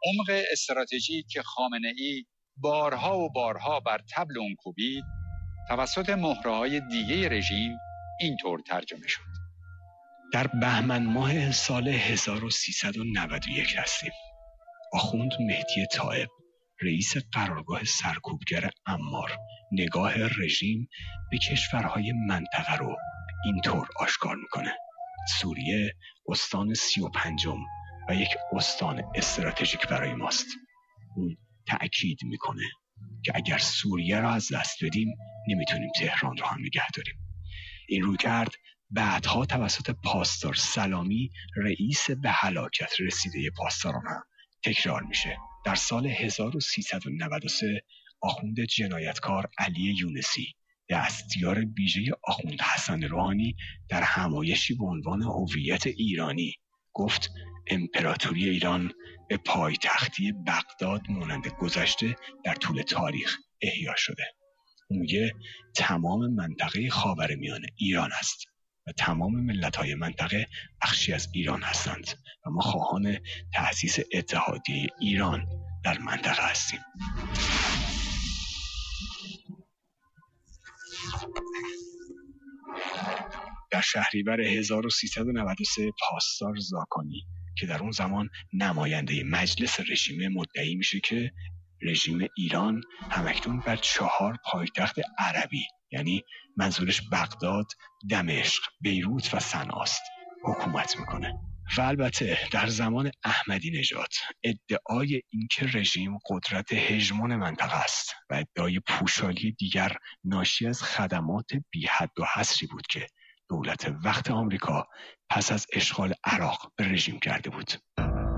عمق استراتژیک که خامنه‌ای بارها و بارها بر طبل اون کوبید توسط مهره‌های دیگه رژیم اینطور ترجمه شد. در بهمن ماه سال 1391 هستیم. آخوند مهدی طائب، رئیس قرارگاه سرکوبگر عمار، نگاه رژیم به کشورهای منطقه رو اینطور آشکار میکنه: سوریه استان 35م و یک استان استراتژیک برای ماست. اون تأکید میکنه که اگر سوریه را از دست بدیم نمیتونیم تهران رو هم نگه داریم. این رویکرد بعدها توسط پاسدار سلامی، رئیس به هلاکت رسیده پاسداران هم تکرار میشه. در سال 1393 آخوند جنایتکار علی یونسی، دستیار ویژه آخوند حسن روحانی، در همایشی به عنوان هویت ایرانی گفت امپراتوری ایران به پایتختی بغداد مانند گذشته در طول تاریخ احیا شده. اون میگه تمام منطقه خاورمیانه ایران است و تمام ملت‌های منطقه بخشی از ایران هستند و ما خواهان تأسیس اتحادیه ایران در منطقه هستیم. در شهریور 1393 پاسدار زاکانی که در اون زمان نماینده مجلس رژیم مدعی میشه که رژیم ایران همکنون بر 4 پایتخت عربی، یعنی منظورش بغداد، دمشق، بیروت و صنعاست، حکومت میکنه. و البته در زمان احمدی نژاد ادعای اینکه رژیم قدرت هژمون منطقه است و ادعای پوشالی دیگر ناشی از خدمات بی حد و حصری بود که دولت وقت آمریکا پس از اشغال عراق به رژیم کرده بود.